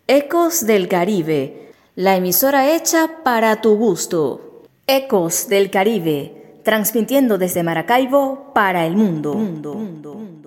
Ecos del Caribe, la emisora hecha para tu gusto. Ecos del Caribe, transmitiendo desde Maracaibo para el mundo.